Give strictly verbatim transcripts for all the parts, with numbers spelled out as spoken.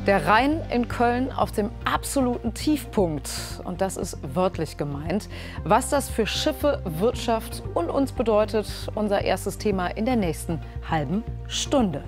Der Rhein in Köln auf dem absoluten Tiefpunkt. Und das ist wörtlich gemeint. Was das für Schiffe, Wirtschaft und uns bedeutet, unser erstes Thema in der nächsten halben Stunde.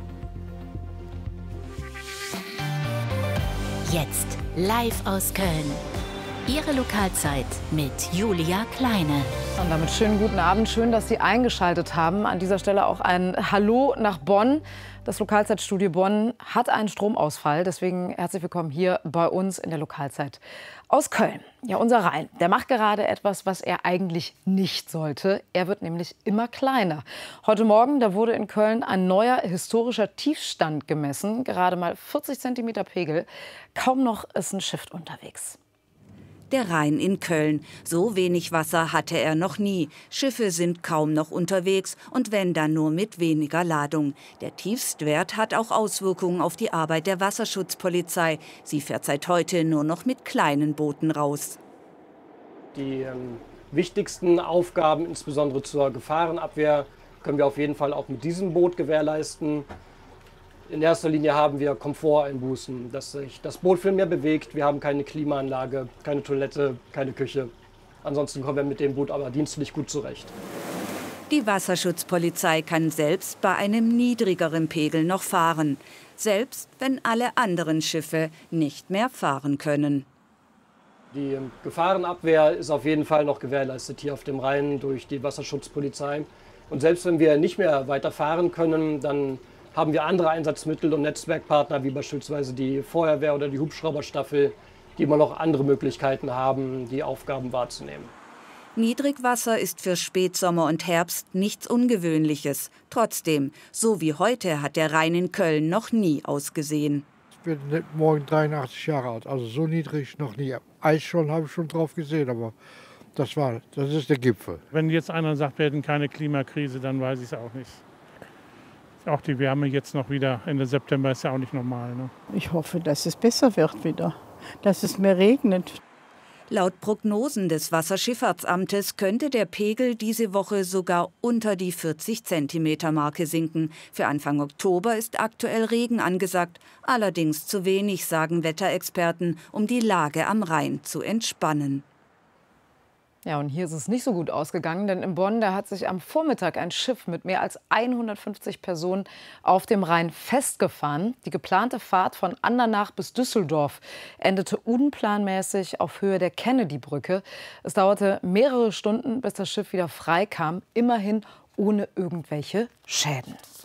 Jetzt live aus Köln. Ihre Lokalzeit mit Julia Kleine. Und damit schönen guten Abend. Schön, dass Sie eingeschaltet haben. An dieser Stelle auch ein Hallo nach Bonn. Das Lokalzeitstudio Bonn hat einen Stromausfall. Deswegen herzlich willkommen hier bei uns in der Lokalzeit aus Köln. Ja, unser Rhein, der macht gerade etwas, was er eigentlich nicht sollte. Er wird nämlich immer kleiner. Heute Morgen, da wurde in Köln ein neuer historischer Tiefstand gemessen. Gerade mal vierzig Zentimeter Pegel. Kaum noch ist ein Schiff unterwegs. Der Rhein in Köln. So wenig Wasser hatte er noch nie. Schiffe sind kaum noch unterwegs und wenn dann nur mit weniger Ladung. Der Tiefstwert hat auch Auswirkungen auf die Arbeit der Wasserschutzpolizei. Sie fährt seit heute nur noch mit kleinen Booten raus. Die ähm, wichtigsten Aufgaben, insbesondere zur Gefahrenabwehr, können wir auf jeden Fall auch mit diesem Boot gewährleisten. In erster Linie haben wir Komforteinbußen, dass sich das Boot viel mehr bewegt. Wir haben keine Klimaanlage, keine Toilette, keine Küche. Ansonsten kommen wir mit dem Boot aber dienstlich gut zurecht. Die Wasserschutzpolizei kann selbst bei einem niedrigeren Pegel noch fahren. Selbst wenn alle anderen Schiffe nicht mehr fahren können. Die Gefahrenabwehr ist auf jeden Fall noch gewährleistet hier auf dem Rhein durch die Wasserschutzpolizei. Und selbst wenn wir nicht mehr weiter fahren können, dann haben wir andere Einsatzmittel und Netzwerkpartner, wie beispielsweise die Feuerwehr oder die Hubschrauberstaffel, die immer noch andere Möglichkeiten haben, die Aufgaben wahrzunehmen. Niedrigwasser ist für Spätsommer und Herbst nichts Ungewöhnliches. Trotzdem, so wie heute hat der Rhein in Köln noch nie ausgesehen. Ich bin morgen dreiundachtzig Jahre alt, also so niedrig noch nie. Eis schon, habe ich schon drauf gesehen, aber das war, das ist der Gipfel. Wenn jetzt einer sagt, wir hätten keine Klimakrise, dann weiß ich es auch nicht. Auch die Wärme jetzt noch wieder Ende September ist ja auch nicht normal. Ne? Ich hoffe, dass es besser wird wieder, dass es mehr regnet. Laut Prognosen des Wasserschifffahrtsamtes könnte der Pegel diese Woche sogar unter die vierzig Zentimeter Marke sinken. Für Anfang Oktober ist aktuell Regen angesagt. Allerdings zu wenig, sagen Wetterexperten, um die Lage am Rhein zu entspannen. Ja, und hier ist es nicht so gut ausgegangen, denn in Bonn, da hat sich am Vormittag ein Schiff mit mehr als hundertfünfzig Personen auf dem Rhein festgefahren. Die geplante Fahrt von Andernach bis Düsseldorf endete unplanmäßig auf Höhe der Kennedy-Brücke. Es dauerte mehrere Stunden, bis das Schiff wieder frei kam, immerhin ohne irgendwelche Schäden.